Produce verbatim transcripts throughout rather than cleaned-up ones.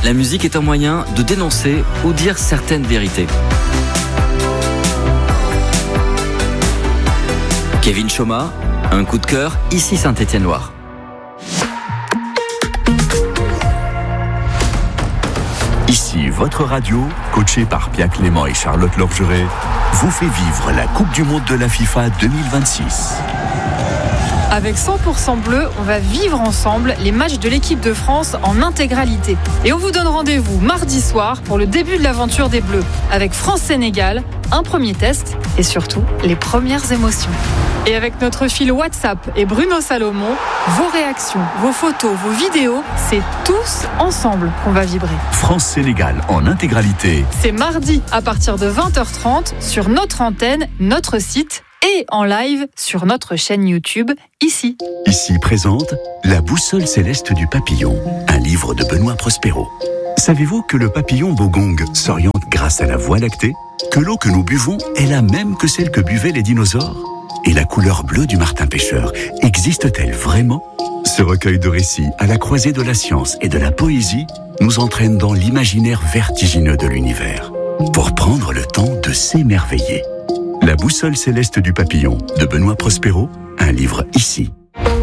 la musique est un moyen de dénoncer ou dire certaines vérités. Kevin Choma, un coup de cœur, ici Saint-Étienne-Loire. Ici, votre radio, coachée par Pia Clément et Charlotte Lorgeret, vous fait vivre la Coupe du Monde de la FIFA deux mille vingt-six. Avec cent pour cent bleu, on va vivre ensemble les matchs de l'équipe de France en intégralité. Et on vous donne rendez-vous mardi soir pour le début de l'aventure des Bleus, avec France-Sénégal, un premier test et surtout les premières émotions. Et avec notre fil WhatsApp et Bruno Salomon, vos réactions, vos photos, vos vidéos, c'est tous ensemble qu'on va vibrer. France-Sénégal en intégralité. C'est mardi à partir de vingt heures trente sur notre antenne, notre site et en live sur notre chaîne YouTube, ici. Ici présente La boussole céleste du papillon, un livre de Benoît Prospero. Savez-vous que le papillon bogong s'oriente grâce à la Voie lactée? Que l'eau que nous buvons est la même que celle que buvaient les dinosaures? Et la couleur bleue du martin pêcheur existe-t-elle vraiment? Ce recueil de récits à la croisée de la science et de la poésie nous entraîne dans l'imaginaire vertigineux de l'univers pour prendre le temps de s'émerveiller. La boussole céleste du papillon de Benoît Prospero, un livre ici.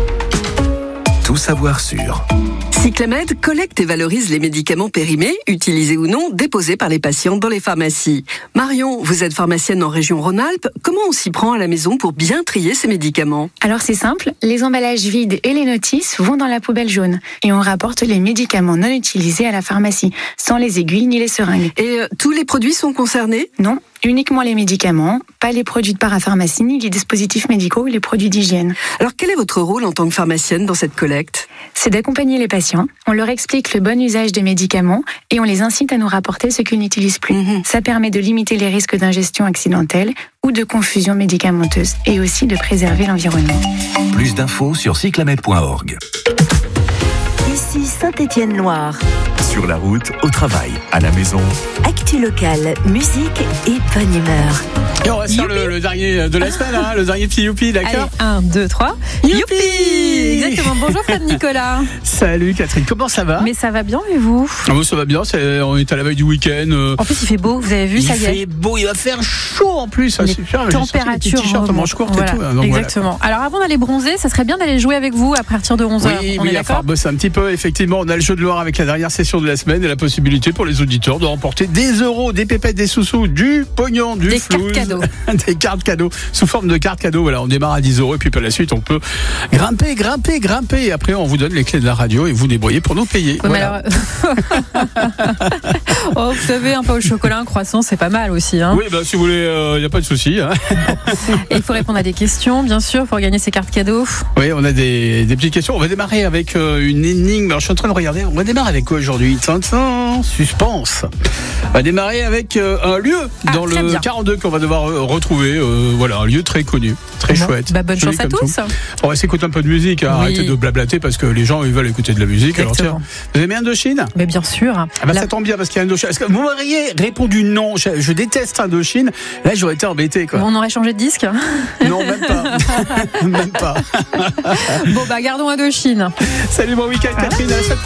Tout savoir sur Cyclamed collecte et valorise les médicaments périmés, utilisés ou non, déposés par les patients dans les pharmacies. Marion, vous êtes pharmacienne en région Rhône-Alpes. Comment on s'y prend à la maison pour bien trier ces médicaments? Alors c'est simple, les emballages vides et les notices vont dans la poubelle jaune. Et on rapporte les médicaments non utilisés à la pharmacie, sans les aiguilles ni les seringues. Et euh, tous les produits sont concernés? Non, uniquement les médicaments, pas les produits de parapharmacie, ni les dispositifs médicaux ou les produits d'hygiène. Alors quel est votre rôle en tant que pharmacienne dans cette collecte? C'est d'accompagner les patients. On leur explique le bon usage des médicaments et on les incite à nous rapporter ce qu'ils n'utilisent plus. Mmh. Ça permet de limiter les risques d'ingestion accidentelle ou de confusion médicamenteuse et aussi de préserver l'environnement. Plus d'infos sur cyclamed point org. Ici Saint-Étienne-Loire. Sur la route, au travail, à la maison. Actu locale, musique et bonne humeur. Et on va faire le, le dernier de la semaine, hein, le dernier petit youpi, d'accord? Allez, un, deux, trois. Youpi! Exactement. Bonjour Fred Nicolas. Salut Catherine, comment ça va? Mais ça va bien et vous? Ah bon, ça va bien, c'est, on est à la veille du week-end. Euh, en plus il fait beau, vous avez vu, il ça y est. Il fait beau, il va faire chaud en plus. Les c'est super, températures. T-shirt en manche courte voilà, et tout. Donc exactement. Voilà. Alors avant d'aller bronzer, ça serait bien d'aller jouer avec vous à partir de onze heures. Oui, on oui, est il va falloir bosser un petit peu. Effectivement, on a le jeu de Loire avec la dernière session de la semaine et la possibilité pour les auditeurs de remporter des euros, des pépettes, des sous-sous, du pognon, du des flouze, cartes cadeaux. des cartes cadeaux sous forme de cartes cadeaux. Voilà, on démarre à dix euros et puis par la suite on peut grimper, grimper, grimper et après on vous donne les clés de la radio et vous débrouillez pour nous payer. Oui, voilà. alors... oh, vous savez, un peu au chocolat, un croissant, c'est pas mal aussi. Hein. Oui, bah, si vous voulez, il euh, n'y a pas de souci. Hein. Et il faut répondre à des questions, bien sûr, pour gagner ces cartes cadeaux. Oui, on a des, des petites questions. On va démarrer avec euh, une énigme. Alors, je suis en train de regarder. On va démarrer avec quoi aujourd'hui? Tintin, suspense. On va démarrer avec euh, un lieu ah, dans le bien. quarante-deux qu'on va devoir euh, retrouver. Euh, voilà, un lieu très connu, très bon, chouette. Bah, bonne chance à tous. Tout. On va s'écouter un peu de musique. Hein. Oui. Arrêtez de blablater parce que les gens ils veulent écouter de la musique. Alors, tiens, vous aimez Indochine? Mais bien sûr. Ah bah, la... Ça tombe bien parce qu'il y a Indochine. Est-ce que vous m'auriez répondu non? Je, je déteste Indochine. Là, j'aurais été embêté. Quoi. On aurait changé de disque? Non, même pas. Même pas. Bon, bah, gardons Indochine. Salut, bon week-end, Catherine. À la semaine prochaine.